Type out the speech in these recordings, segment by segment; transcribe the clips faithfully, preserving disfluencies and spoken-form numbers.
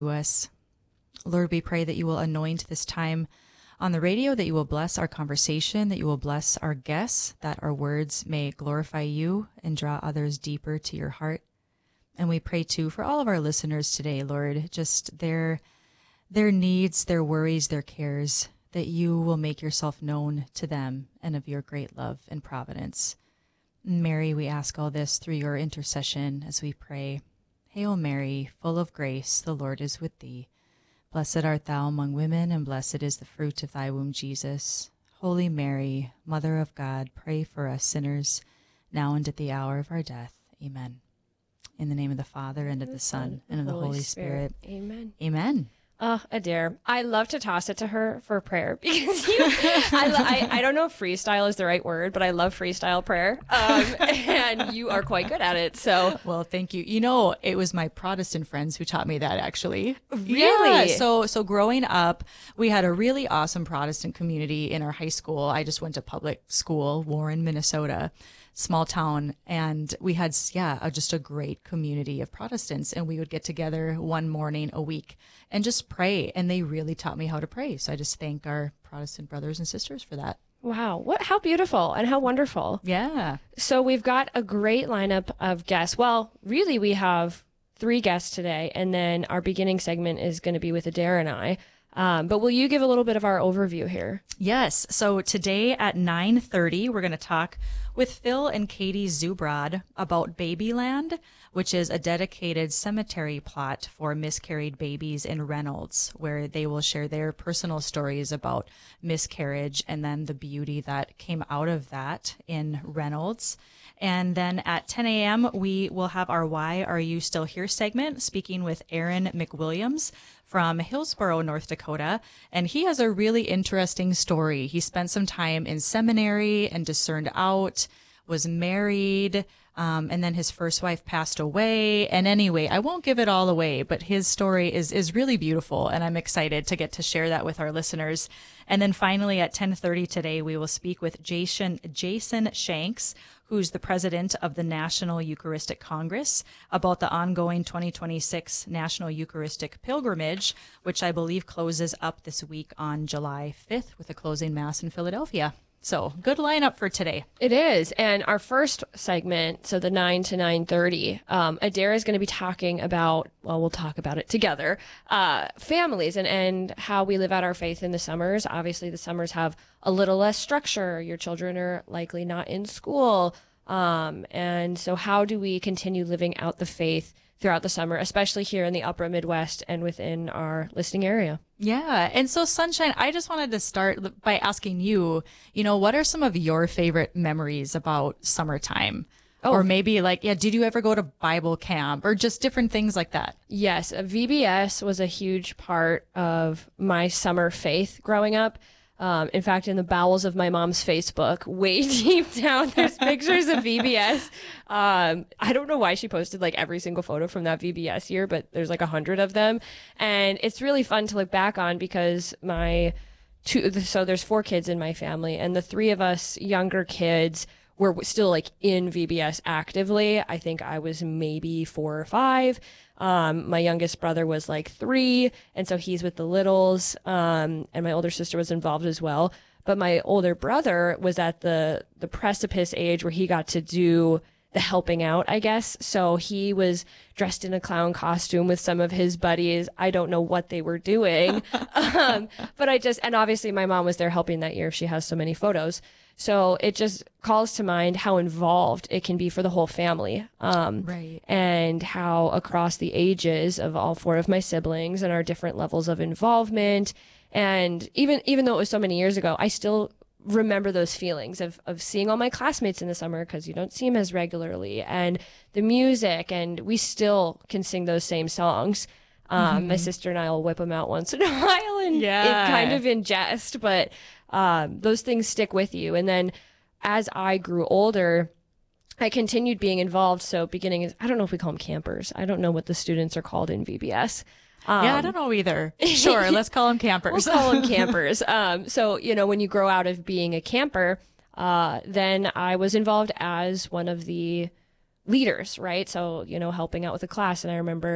us. Lord, we pray that you will anoint this time on the radio, that you will bless our conversation, that you will bless our guests, that our words may glorify you and draw others deeper to your heart. And we pray too for all of our listeners today, Lord, just their their needs, their worries, their cares, that you will make yourself known to them and of your great love and providence. Mary, we ask all this through your intercession as we pray. Hail Mary, full of grace, the Lord is with thee. Blessed art thou among women, and blessed is the fruit of thy womb, Jesus. Holy Mary, Mother of God, pray for us sinners, now and at the hour of our death. Amen. In the name of the Father, and of the Son, and of the Holy Spirit. Amen. Amen. Oh, Adair, I love to toss it to her for prayer because you, I, lo- I, I don't know if freestyle is the right word, but I love freestyle prayer. Um, and you are quite good at it. So, well, thank you. You know, it was my Protestant friends who taught me that, actually. Really? Yeah. So, so growing up, we had a really awesome Protestant community in our high school. I just went to public school, Warren, Minnesota. Small town, and we had yeah a, just a great community of Protestants, and we would get together one morning a week and just pray, and they really taught me how to pray. So I just thank our Protestant brothers and sisters for that. Wow, what how beautiful and how wonderful. Yeah. So we've got a great lineup of guests. Well, really we have three guests today, and then our beginning segment is going to be with Adair and I. Um, but will you give a little bit of our overview here? Yes. So today at nine thirty, we're going to talk with Phil and Katie Zubrod about Babyland, which is a dedicated cemetery plot for miscarried babies in Reynolds, where they will share their personal stories about miscarriage and then the beauty that came out of that in Reynolds. And then at ten a.m., we will have our Why Are You Still Here segment, speaking with Aaron McWilliams from Hillsboro, North Dakota. And he has a really interesting story. He spent some time in seminary and discerned out, was married, um, and then his first wife passed away. And anyway, I won't give it all away, but his story is is really beautiful, and I'm excited to get to share that with our listeners. And then finally at ten thirty today, we will speak with Jason Jason Shanks, who's the president of the National Eucharistic Congress, about the ongoing twenty twenty-six National Eucharistic Pilgrimage, which I believe closes up this week on July fifth with a closing mass in Philadelphia. So good lineup for today. It is. And our first segment, so the nine to nine thirty, um, Adair is going to be talking about, well, we'll talk about it together, uh, families and, and how we live out our faith in the summers. Obviously, the summers have a little less structure. Your children are likely not in school. Um, and so how do we continue living out the faith throughout the summer, especially here in the upper Midwest and within our listening area? Yeah. And so, Sunshine, I just wanted to start by asking you, you know, what are some of your favorite memories about summertime? Oh. Or maybe like, yeah, did you ever go to Bible camp or just different things like that? Yes. V B S was a huge part of my summer faith growing up. Um, in fact, in the bowels of my mom's Facebook, way deep down, there's pictures of V B S. Um, I don't know why she posted like every single photo from that V B S year, but there's like a hundred of them. And it's really fun to look back on because my two, so there's four kids in my family, and the three of us younger kids were still like in V B S actively. I think I was maybe four or five. Um, my youngest brother was like three, and so he's with the littles, um, and my older sister was involved as well. But my older brother was at the, the precipice age where he got to do the helping out, I guess. So he was dressed in a clown costume with some of his buddies. I don't know what they were doing. um, but I just, and obviously my mom was there helping that year. She has so many photos. So it just calls to mind how involved it can be for the whole family. Um, right. And how across the ages of all four of my siblings and our different levels of involvement. And even, even though it was so many years ago, I still remember those feelings of, of seeing all my classmates in the summer because you don't see them as regularly, and the music, and we still can sing those same songs. Um, mm-hmm. My sister and I will whip them out once in a while, and yeah. it kind of in jest, but um, those things stick with you. And then as I grew older, I continued being involved. So beginning is, I don't know if we call them campers. I don't know what the students are called in V B S. Um, yeah, I don't know either. Sure, let's call them campers. We'll call them campers. Um, so, you know, when you grow out of being a camper, uh, then I was involved as one of the leaders, right? So, you know, helping out with the class. And I remember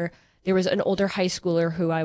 there was an older high schooler who I